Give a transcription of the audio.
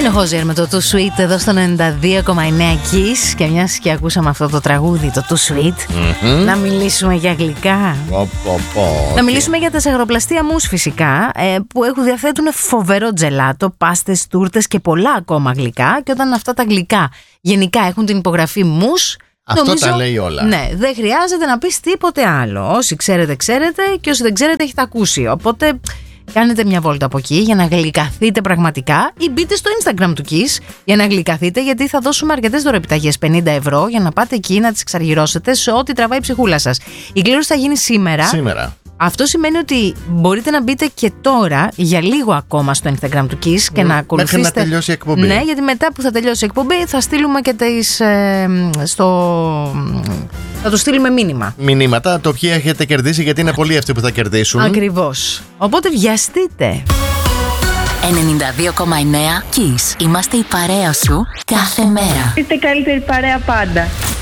Είναι ο Χόζιερ με το Too Sweet εδώ στο 92,9 Kiss. Και μιας και ακούσαμε αυτό το τραγούδι, το Too Sweet, να μιλήσουμε για γλυκά. Να μιλήσουμε για τα ζαχαροπλαστεία μους φυσικά, που διαθέτουν φοβερό τζελάτο, πάστες, τούρτες και πολλά ακόμα γλυκά. Και όταν αυτά τα γλυκά γενικά έχουν την υπογραφή μους, αυτό νομίζω, τα λέει όλα. Ναι, δεν χρειάζεται να πεις τίποτε άλλο. Όσοι ξέρετε, ξέρετε, και όσοι δεν ξέρετε, έχετε ακούσει. Οπότε κάνετε μια βόλτα από εκεί για να γλυκαθείτε πραγματικά, ή μπείτε στο Instagram του Kiss για να γλυκαθείτε, γιατί θα δώσουμε αρκετές δωρεπιταγές, 50 ευρώ, για να πάτε εκεί να τις εξαργυρώσετε σε ό,τι τραβάει η ψυχούλα σας. Η κλήρωση θα γίνει σήμερα. Αυτό σημαίνει ότι μπορείτε να μπείτε και τώρα για λίγο ακόμα στο Instagram του Kiss και να ακολουθήσετε. Μέχρι να τελειώσει η εκπομπή. Ναι, γιατί μετά που θα τελειώσει η εκπομπή θα στείλουμε και θα του στείλουμε μηνύματα. Το ποιοι έχετε κερδίσει, γιατί είναι πολλοί αυτοί που θα κερδίσουν. Ακριβώς. Οπότε βιαστείτε. 92,9 Kiss. Είμαστε η παρέα σου κάθε μέρα. Είστε καλύτερη παρέα πάντα.